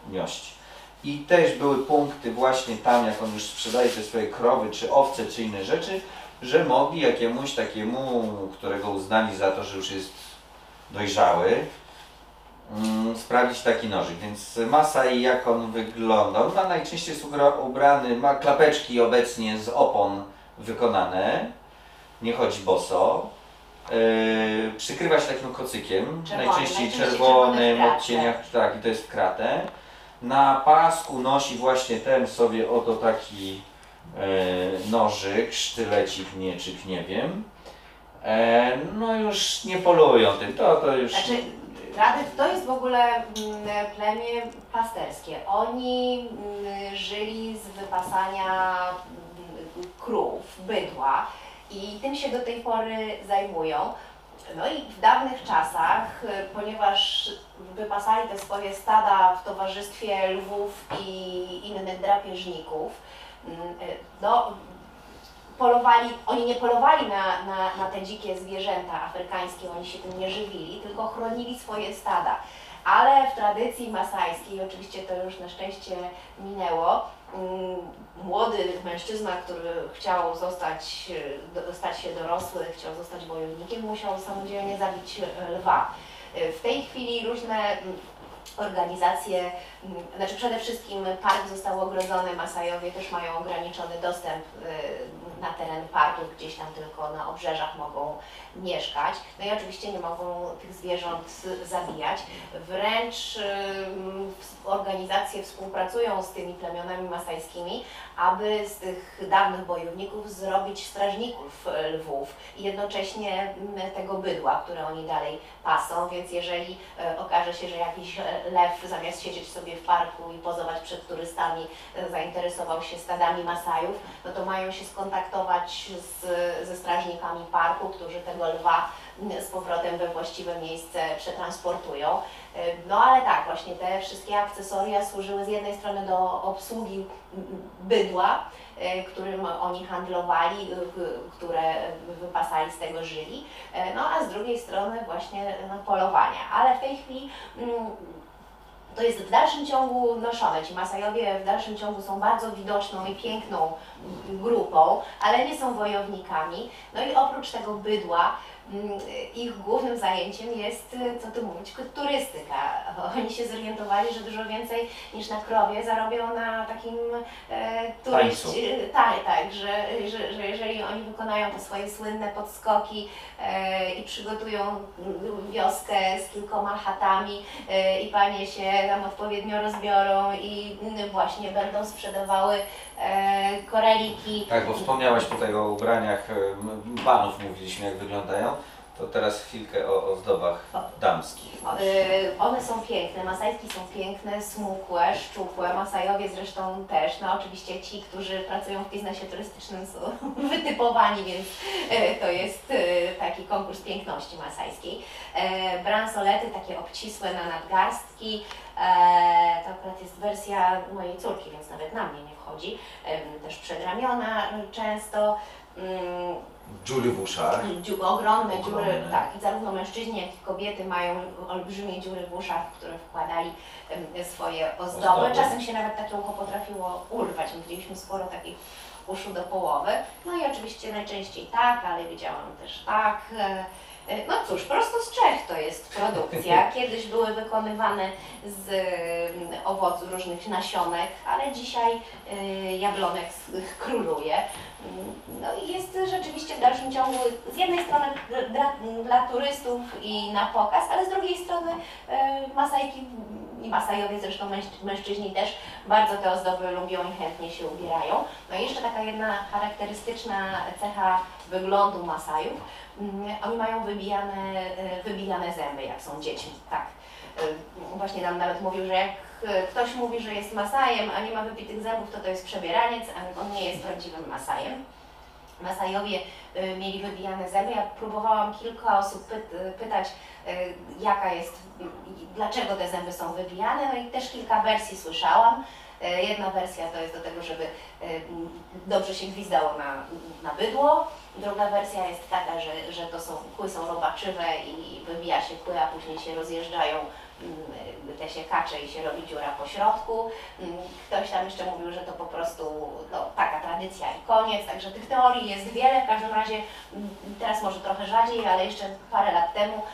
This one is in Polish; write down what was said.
niość. I też były punkty właśnie tam, jak on już sprzedaje te swoje krowy, czy owce, czy inne rzeczy, że mogli jakiemuś takiemu, którego uznali za to, że już jest dojrzały, sprawdzić taki nożyk. Więc Masai, jak on wygląda? On ma najczęściej jest ubrany, ma klapeczki obecnie z opon wykonane, nie chodzi boso. Przykrywa się takim kocykiem, najczęściej czerwonym odcieniach, tak, i to jest w kratę. Na pasku nosi właśnie ten sobie oto taki nożyk, sztylecik, mieczyk, nie wiem. No już nie polują tym, to już... Znaczy, to jest w ogóle plemię pasterskie. Oni żyli z wypasania krów, bydła i tym się do tej pory zajmują. No i w dawnych czasach, ponieważ wypasali te swoje stada w towarzystwie lwów i innych drapieżników, no, oni nie polowali na te dzikie zwierzęta afrykańskie, oni się tym nie żywili, tylko chronili swoje stada. Ale w tradycji masajskiej, oczywiście to już na szczęście minęło, młody mężczyzna, który chciał stać się dorosły, chciał zostać wojownikiem, musiał samodzielnie zabić lwa. W tej chwili różne organizacje, znaczy przede wszystkim park został ogrodzony, Masajowie też mają ograniczony dostęp na teren parku, gdzieś tam tylko na obrzeżach mogą mieszkać. No i oczywiście nie mogą tych zwierząt zabijać. Wręcz organizacje współpracują z tymi plemionami masajskimi, aby z tych dawnych bojowników zrobić strażników lwów i jednocześnie tego bydła, które oni dalej pasą, więc jeżeli okaże się, że jakiś lew zamiast siedzieć sobie w parku i pozować przed turystami zainteresował się stadami Masajów, no to mają się skontaktować ze strażnikami parku, którzy tego lwa z powrotem we właściwe miejsce przetransportują. No ale tak, właśnie te wszystkie akcesoria służyły z jednej strony do obsługi bydła, którym oni handlowali, które wypasali, z tego żyli, no a z drugiej strony właśnie polowania. Ale w tej chwili to jest w dalszym ciągu noszone. Ci Masajowie w dalszym ciągu są bardzo widoczną i piękną grupą, ale nie są wojownikami. No i oprócz tego bydła ich głównym zajęciem jest, co tu mówić, turystyka. Oni się zorientowali, że dużo więcej niż na krowie zarobią na takim turyście. Tak, że jeżeli oni wykonają te swoje słynne podskoki i przygotują wioskę z kilkoma chatami i panie się tam odpowiednio rozbiorą i właśnie będą sprzedawały koreliki. Tak, bo wspomniałaś tutaj o ubraniach panów, mówiliśmy jak wyglądają. To teraz chwilkę o ozdobach damskich. One są piękne, masajski są piękne, smukłe, szczupłe, Masajowie zresztą też. No oczywiście ci, którzy pracują w biznesie turystycznym są wytypowani, więc to jest taki konkurs piękności masajskiej. Bransolety takie obcisłe na nadgarstki. To akurat jest wersja mojej córki, więc nawet na mnie nie wchodzi. Też przedramiona często. Dziury w uszach. Ogromne dziury, tak, i zarówno mężczyźni, jak i kobiety mają olbrzymie dziury w uszach, w które wkładali swoje ozdoby. Czasem się nawet takie ucho potrafiło urwać, my widzieliśmy sporo takich uszu do połowy. No i oczywiście najczęściej tak, ale widziałam też tak. No cóż, prosto z Czech to jest produkcja. Kiedyś były wykonywane z owoców, różnych nasionek, ale dzisiaj jablonek króluje. No i jest rzeczywiście w dalszym ciągu z jednej strony dla turystów i na pokaz, ale z drugiej strony Masajki i Masajowie, zresztą mężczyźni też bardzo te ozdoby lubią i chętnie się ubierają. No i jeszcze taka jedna charakterystyczna cecha wyglądu Masajów. Oni mają wybijane zęby, jak są dziećmi, tak. Właśnie nam nawet mówił, że jak ktoś mówi, że jest Masajem, a nie ma wybitych zębów, to jest przebieraniec, a on nie jest prawdziwym Masajem. Masajowie mieli wybijane zęby. Ja próbowałam kilka osób pytać, dlaczego te zęby są wybijane, no i też kilka wersji słyszałam. Jedna wersja to jest do tego, żeby dobrze się gwizdało na bydło. Druga wersja jest taka, że to kły są robaczywe i wybija się kły, a później się rozjeżdżają te się kacze i się robi dziura po środku. Ktoś tam jeszcze mówił, że to po prostu no, taka tradycja i koniec, także tych teorii jest wiele. W każdym razie teraz może trochę rzadziej, ale jeszcze parę lat temu